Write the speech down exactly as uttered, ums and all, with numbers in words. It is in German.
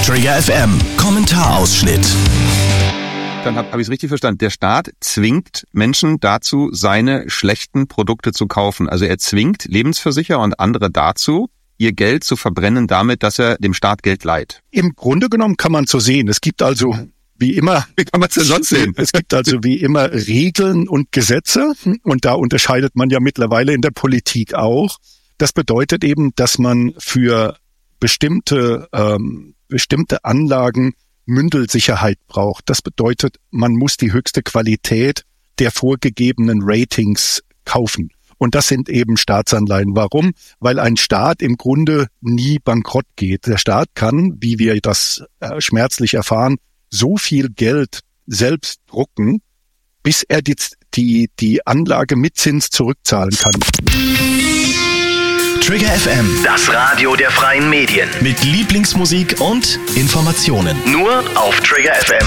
Trigger F M, Kommentarausschnitt. Dann habe hab ich es richtig verstanden. Der Staat zwingt Menschen dazu, seine schlechten Produkte zu kaufen. Also er zwingt Lebensversicherer und andere dazu, ihr Geld zu verbrennen damit, dass er dem Staat Geld leiht. Im Grunde genommen kann man so sehen. Es gibt also wie immer, wie kann man es denn sonst sehen? Es gibt also wie immer Regeln und Gesetze und da unterscheidet man ja mittlerweile in der Politik auch. Das bedeutet eben, dass man für bestimmte ähm, bestimmte Anlagen Mündelsicherheit braucht. Das bedeutet, man muss die höchste Qualität der vorgegebenen Ratings kaufen. Und das sind eben Staatsanleihen. Warum? Weil ein Staat im Grunde nie bankrott geht. Der Staat kann, wie wir das äh, schmerzlich erfahren, so viel Geld selbst drucken, bis er die, die, die Anlage mit Zins zurückzahlen kann. Trigger F M, das Radio der freien Medien. Mit Lieblingsmusik und Informationen. Nur auf Trigger F M.